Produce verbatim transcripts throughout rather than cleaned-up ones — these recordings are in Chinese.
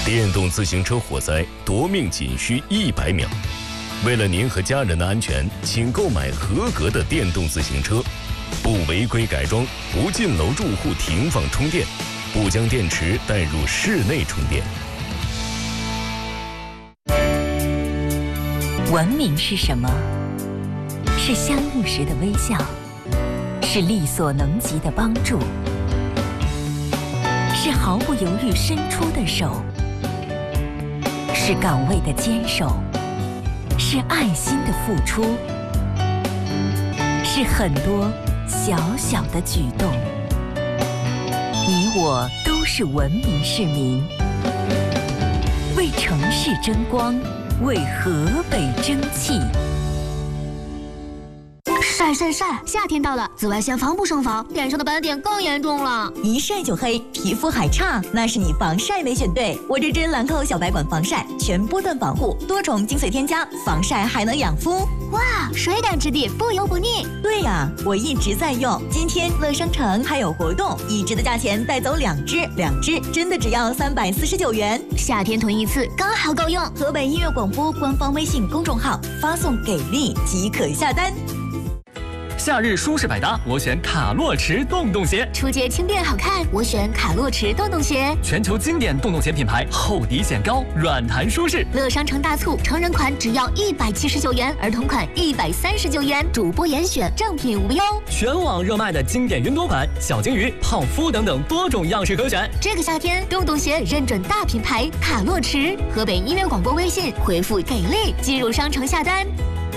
电动自行车火灾夺命仅需一百秒。为了您和家人的安全，请购买合格的电动自行车，不违规改装，不进楼住户停放充电，不将电池带入室内充电。 文明是什么？是相遇时的微笑，是力所能及的帮助，是毫不犹豫伸出的手，是岗位的坚守，是爱心的付出，是很多小小的举动。你我都是文明市民，为城市争光，为河北争气。 晒晒晒！夏天到了，紫外线防不胜防，脸上的斑点更严重了。 一晒就黑，皮肤还差，那是你防晒没选对。我这支兰蔻小白管防晒，全波段防护，多重精粹添加，防晒还能养肤。 哇，水感质地，不油不腻。 对呀，我一直在用。今天乐商城还有活动，一支的价钱带走两支，两支真的只要三百四十九元。 夏天囤一次刚好够用。 河北音乐广播官方微信公众号发送给力即可下单。 夏日舒适百搭，我选卡洛驰洞洞鞋。 出街轻便好看，我选卡洛驰洞洞鞋。 全球经典洞洞鞋品牌，厚底显高，软弹舒适。 乐商城大促，成人款只要一百七十九元，儿童款一百三十九元，主播严选，正品无忧。 全网热卖的经典云朵款、小金鱼、胖夫等等多种样式可选。 这个夏天，洞洞鞋认准大品牌卡洛驰。河北音乐广播微信回复给力，进入商城下单。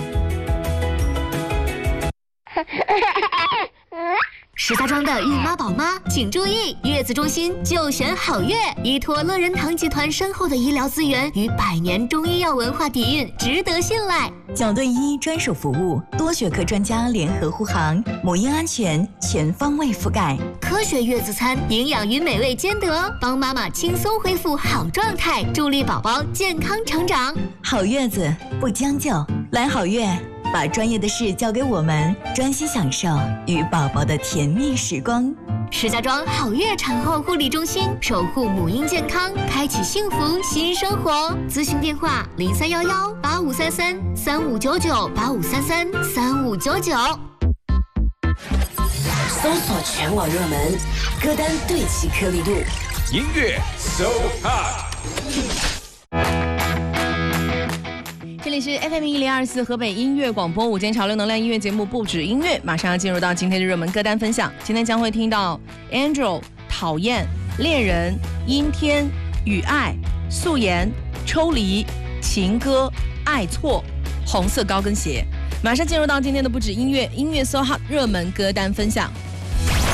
石家庄的孕妈宝妈请注意，月子中心就选好月，依托乐仁堂集团深厚的医疗资源与百年中医药文化底蕴，值得信赖。 角盾医专属服务，多学科专家联合护航，母婴安全全方位覆盖。 科学月子餐，营养与美味兼得，帮妈妈轻松恢复好状态，助力宝宝健康成长。 好月子不将就，来好月。把专业的事交给我们，专心享受与宝宝的甜蜜时光。 石家庄好月产后护理中心，守护母婴健康，开启幸福新生活。咨询电话：零三幺幺八五三三三五九九八五三三三五九九。 搜索全网热门歌单，对齐颗粒度， 音乐 so hot。 这里是 F M 一零二四河北音乐广播午间潮流能量音乐节目不止音乐，马上要进入到今天的热门歌单分享。今天将会听到 Angel、讨厌、恋人、阴天、雨爱、素颜、抽离、情歌、爱错、红色高跟鞋。马上进入到今天的不止音乐音乐 so hot 热门歌单分享。